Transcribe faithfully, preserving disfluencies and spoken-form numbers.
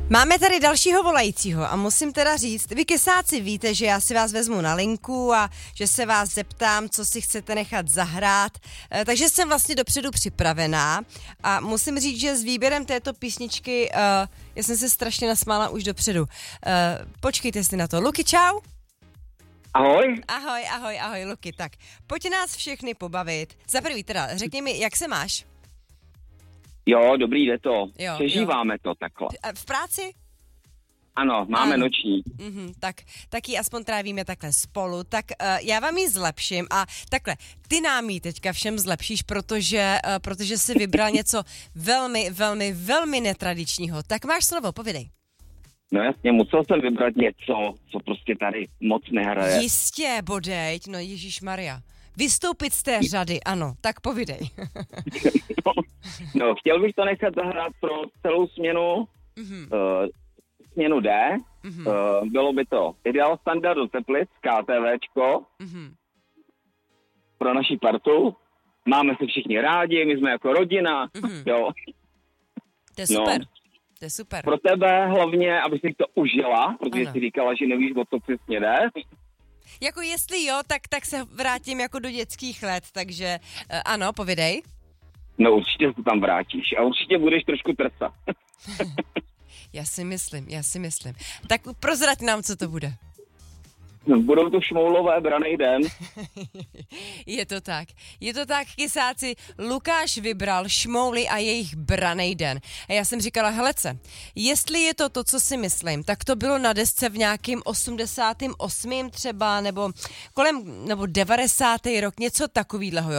Máme tady dalšího volajícího a musím teda říct, vy kesáci víte, že já si vás vezmu na linku a že se vás zeptám, co si chcete nechat zahrát, takže jsem vlastně dopředu připravená a musím říct, že s výběrem této písničky uh, já jsem se strašně nasmála už dopředu. Uh, počkejte si na to. Luky, čau. Ahoj. Ahoj, ahoj, ahoj, Luky. Tak, pojď nás všechny pobavit. Za prvý teda, řekni mi, jak se máš? Jo, dobrý, jde to. Jo, Přežíváme jo. to takhle. V práci? Ano, máme ano. noční. Mm-hmm, tak, tak ji aspoň trávíme takhle spolu. Tak uh, já vám ji zlepším a takhle, ty nám ji teďka všem zlepšíš, protože, uh, protože jsi vybral něco velmi, velmi, velmi netradičního. Tak máš slovo, povědej. No jasně, musel jsem vybrat něco, co prostě tady moc nehraje. Jistě, bodejť, no Ježíšmarja. Vystoupit z té řady, ano, tak povídej. no, no, chtěl bych to nechat zahrát pro celou směnu, mm-hmm. uh, směnu D. Mm-hmm. Uh, bylo by to Ideal Standardu Teplic, KTVčko, mm-hmm. pro naši partu. Máme se všichni rádi, my jsme jako rodina, mm-hmm. jo. To je super. No. To je super. Pro tebe hlavně, aby si to užila, protože ano. jsi říkala, že nevíš, o co přesně jde. Jako jestli jo, tak, tak se vrátím jako do dětských let, takže uh, ano, povědej. No určitě se tam vrátíš a určitě budeš trošku trsat. Já si myslím, já si myslím. Tak prozrať nám, co to bude. No, budou to šmoulové branej den. Je to tak. Je to tak, kysáci. Lukáš vybral šmouly a jejich branej den. A já jsem říkala, helece, jestli je to to, co si myslím, tak to bylo na desce v nějakým osmdesátém osmém třeba, nebo kolem, nebo devadesátý rok, něco takovýhleho, jo.